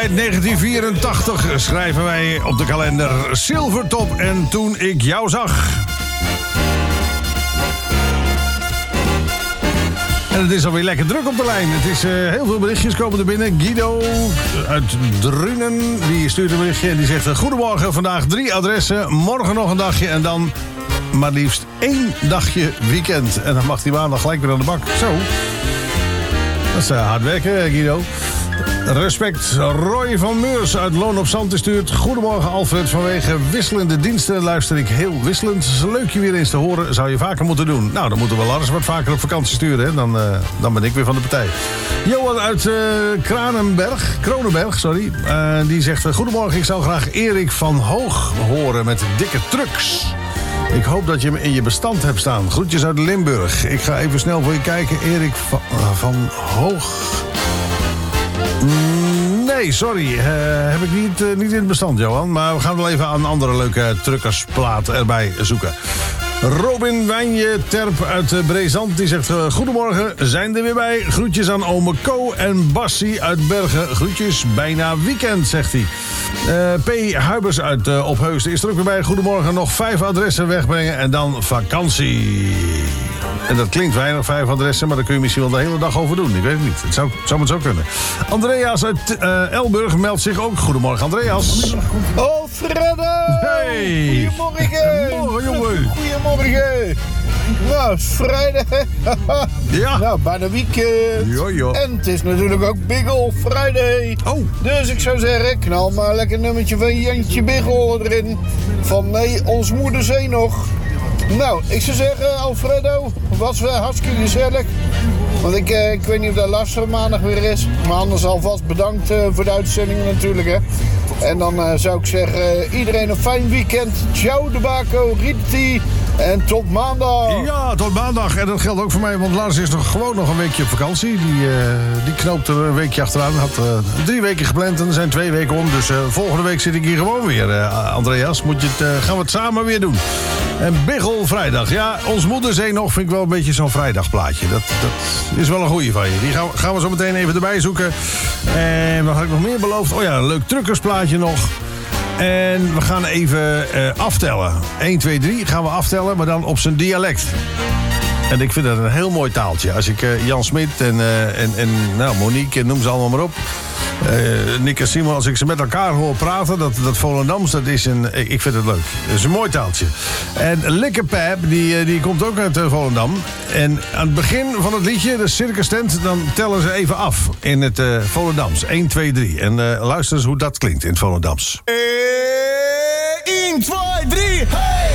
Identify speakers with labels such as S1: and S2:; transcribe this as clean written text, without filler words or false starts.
S1: tijd 1984 schrijven wij op de kalender Silvertop en Toen ik jou zag. En het is alweer lekker druk op de lijn. Het is heel veel berichtjes komen er binnen. Guido uit Drunen, die stuurt een berichtje en die zegt: goedemorgen, vandaag 3 adressen, morgen nog een dagje en dan maar liefst 1 dagje weekend. En dan mag die maandag gelijk weer aan de bak. Zo. Dat is hard werken, Guido. Respect. Roy van Meurs uit Loon op Zand stuurt: goedemorgen Alfred, vanwege wisselende diensten luister ik heel wisselend. Leuk je weer eens te horen, zou je vaker moeten doen. Nou, dan moeten we Lars wat vaker op vakantie sturen, hè? Dan ben ik weer van de partij. Johan uit Kronenberg, die zegt: goedemorgen, ik zou graag Erik van Hoog horen met dikke trucks. Ik hoop dat je hem in je bestand hebt staan. Groetjes uit Limburg. Ik ga even snel voor je kijken. Erik van Hoog. Nee, sorry. Heb ik niet in het bestand, Johan. Maar we gaan wel even aan andere leuke truckersplaten erbij zoeken. Robin Wijnje Terp uit Brezand, die zegt: goedemorgen, zijn er weer bij. Groetjes aan ome Ko en Bassie uit Bergen. Groetjes, bijna weekend, zegt hij. P. Huibers uit Opheusden is er ook weer bij. Goedemorgen, nog 5 adressen wegbrengen en dan vakantie. En dat klinkt weinig, 5 adressen, maar daar kun je misschien wel de hele dag over doen. Ik weet het niet. Het zou het zo kunnen. Andreas uit Elburg meldt zich ook. Goedemorgen, Andreas.
S2: Oh, Freddo!
S1: Hey!
S2: Goedemorgen!
S1: Morgen, jongen!
S2: Goedemorgen! Nou, het is vrijdag.
S1: Ja.
S2: Nou, bijna weekend.
S1: Jo.
S2: En het is natuurlijk ook Bigel Friday.
S1: Oh.
S2: Dus ik zou zeggen, knal maar lekker een nummertje van Jantje Bigel erin. Van nee, ons moeder zee nog. Nou, ik zou zeggen, Alfredo, was hartstikke gezellig. Want ik weet niet of dat lastig maandag weer is. Maar anders alvast bedankt voor de uitzending natuurlijk, hè. En dan zou ik zeggen, iedereen een fijn weekend. Ciao de Baco, Riti. En tot maandag.
S1: Ja, tot maandag. En dat geldt ook voor mij, want Lars is gewoon nog een weekje op vakantie. Die knoopt er een weekje achteraan. Had 3 weken gepland en er zijn 2 weken om. Dus volgende week zit ik hier gewoon weer, Andreas. Gaan we het samen weer doen. En Bigel vrijdag. Ja, ons moederzee nog vind ik wel een beetje zo'n vrijdagplaatje. Dat is wel een goeie van je. Die gaan we zo meteen even erbij zoeken. En wat had ik nog meer beloofd? Oh ja, een leuk truckersplaatje nog. En we gaan even aftellen. 1, 2, 3 gaan we aftellen, maar dan op zijn dialect. En ik vind dat een heel mooi taaltje. Als ik Jan Smit en Monique, noem ze allemaal maar op. Nick en Simon, als ik ze met elkaar hoor praten, dat Volendams, ik vind het leuk. Het is een mooi taaltje. En Likkerpijp, die komt ook uit Volendam. En aan het begin van het liedje, de circus tent, dan tellen ze even af in het Volendams. 1, 2, 3. En luister eens hoe dat klinkt in het Volendams.
S2: 1, 2, 3.